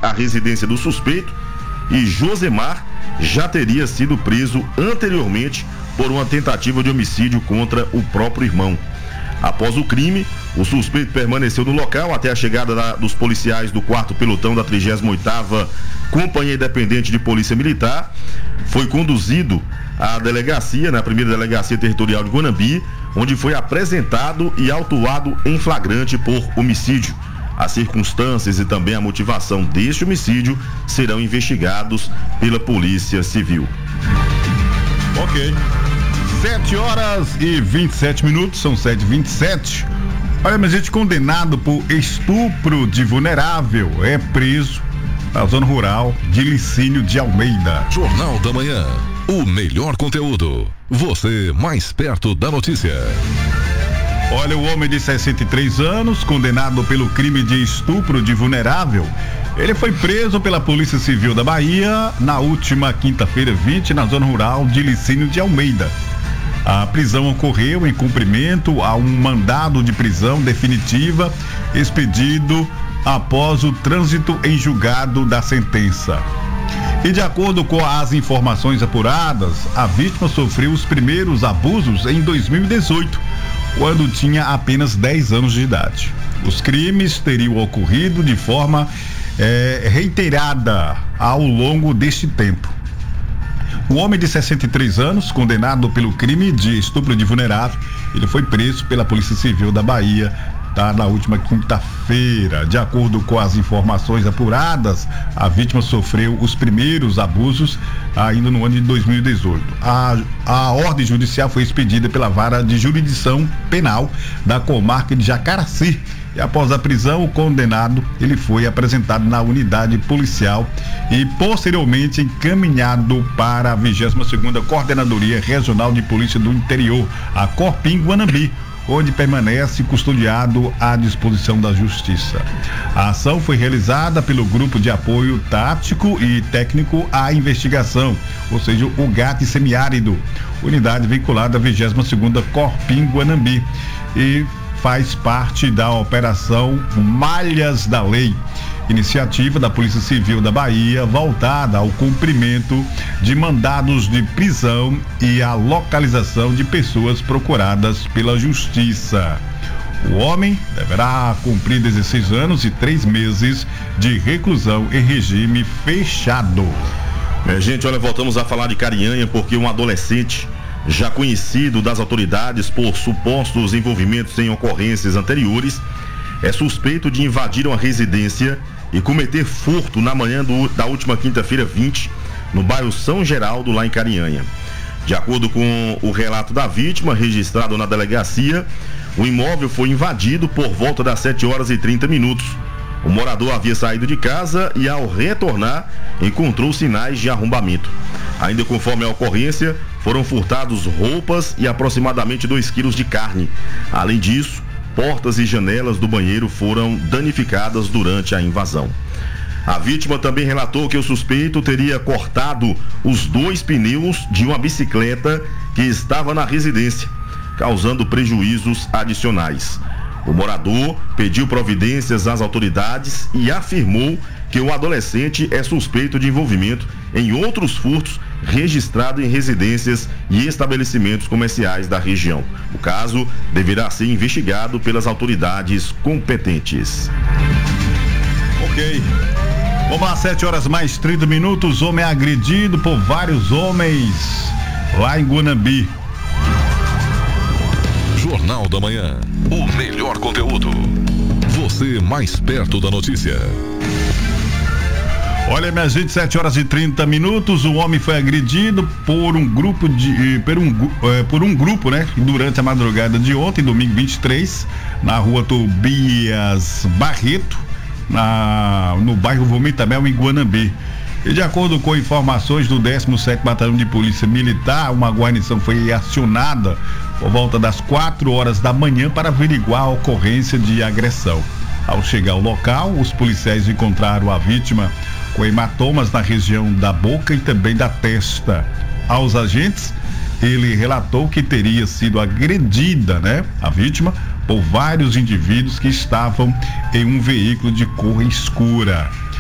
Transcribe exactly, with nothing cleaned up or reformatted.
a residência do suspeito e Josemar já teria sido preso anteriormente por uma tentativa de homicídio contra o próprio irmão. Após o crime, o suspeito permaneceu no local até a chegada da, dos policiais do quarto pelotão da trigésima oitava Companhia Independente de Polícia Militar. Foi conduzido à delegacia, na primeira delegacia territorial de Guanambi, onde foi apresentado e autuado em flagrante por homicídio. As circunstâncias e também a motivação deste homicídio serão investigados pela Polícia Civil. Ok. sete horas e vinte e sete minutos, são sete e vinte e sete. Olha, mas gente condenado por estupro de vulnerável é preso na zona rural de Licínio de Almeida. Jornal da Manhã, o melhor conteúdo. Você mais perto da notícia. Olha, o homem de sessenta e três anos, condenado pelo crime de estupro de vulnerável, ele foi preso pela Polícia Civil da Bahia na última quinta-feira vinte, na zona rural de Licínio de Almeida. A prisão ocorreu em cumprimento a um mandado de prisão definitiva expedido após o trânsito em julgado da sentença. E de acordo com as informações apuradas, a vítima sofreu os primeiros abusos em dois mil e dezoito, quando tinha apenas dez anos de idade. Os crimes teriam ocorrido de forma é, reiterada ao longo deste tempo. O homem de sessenta e três anos, condenado pelo crime de estupro de vulnerável, ele foi preso pela Polícia Civil da Bahia, tá, na última quinta-feira. De acordo com as informações apuradas, a vítima sofreu os primeiros abusos ainda no ano de dois mil e dezoito. A, a ordem judicial foi expedida pela Vara de Jurisdição Penal da comarca de Jacaraci. E após a prisão, o condenado ele foi apresentado na unidade policial e posteriormente encaminhado para a vigésima segunda Coordenadoria Regional de Polícia do Interior, a Corpim Guanambi, onde permanece custodiado à disposição da Justiça. A ação foi realizada pelo Grupo de Apoio Tático e Técnico à Investigação, ou seja, o GAT Semiárido, unidade vinculada à vigésima segunda Corpim Guanambi, e faz parte da Operação Malhas da Lei, iniciativa da Polícia Civil da Bahia voltada ao cumprimento de mandados de prisão e à localização de pessoas procuradas pela Justiça. O homem deverá cumprir dezesseis anos e três meses de reclusão em regime fechado. É, gente, olha, voltamos a falar de Carinhanha porque um adolescente já conhecido das autoridades por supostos envolvimentos em ocorrências anteriores, é suspeito de invadir uma residência e cometer furto na manhã do, da última quinta-feira vinte, no bairro São Geraldo, lá em Carinhanha. De acordo com o relato da vítima, registrado na delegacia, o imóvel foi invadido por volta das sete horas e trinta minutos. O morador havia saído de casa e, ao retornar, encontrou sinais de arrombamento. Ainda conforme a ocorrência, foram furtados roupas e aproximadamente dois quilos de carne. Além disso, portas e janelas do banheiro foram danificadas durante a invasão. A vítima também relatou que o suspeito teria cortado os dois pneus de uma bicicleta que estava na residência, causando prejuízos adicionais. O morador pediu providências às autoridades e afirmou que o adolescente é suspeito de envolvimento em outros furtos registrados em residências e estabelecimentos comerciais da região. O caso deverá ser investigado pelas autoridades competentes. Ok. Vamos lá, sete horas mais trinta minutos. Homem agredido por vários homens lá em Guanambi. Jornal da Manhã, o melhor conteúdo. Você mais perto da notícia. Olha, minha gente, sete horas e trinta minutos. O homem foi agredido por um grupo de. Por um, por um grupo, né? Durante a madrugada de ontem, domingo vinte e três, na rua Tobias Barreto, na, no bairro Vomitamel, em Guanambi. E de acordo com informações do décimo sétimo Batalhão de Polícia Militar, uma guarnição foi acionada por volta das quatro horas da manhã para averiguar a ocorrência de agressão. Ao chegar ao local, os policiais encontraram a vítima com hematomas na região da boca e também da testa. Aos agentes, ele relatou que teria sido agredida, né, a vítima, por vários indivíduos que estavam em um veículo de cor escura.